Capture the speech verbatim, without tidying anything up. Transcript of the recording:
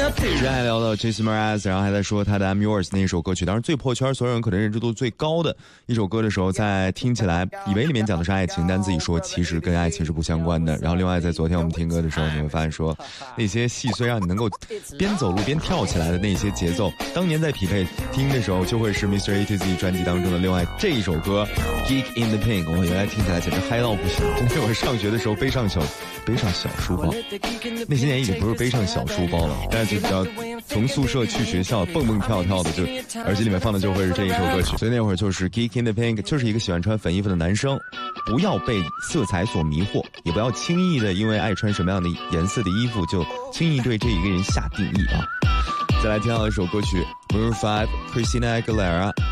之前还聊到 Jason Mraz， 然后还在说他的 I'm Yours 那一首歌曲，当然最破圈，所有人可能认知度最高的一首歌的时候，在听起来以为里面讲的是爱情，但自己说其实跟爱情是不相关的。然后另外在昨天我们听歌的时候，你会发现说那些细碎让你能够边走路边跳起来的那些节奏，当年在匹配听的时候就会是 Mister A to Z 专辑当中的另外这一首歌 Geek in the Pink， 我原来听起来简直嗨到不行，真的我上学的时候背上小背上小书包，那些年已经不是背上小书包了，但是就比较从宿舍去学校蹦蹦跳跳的，就耳机里面放的就会是这一首歌曲。所以那会儿就是 Geek in the Pink， 就是一个喜欢穿粉衣服的男生，不要被色彩所迷惑，也不要轻易的因为爱穿什么样的颜色的衣服就轻易对这一个人下定义啊。再来听到一首歌曲 Maroon 五 Christina Aguilera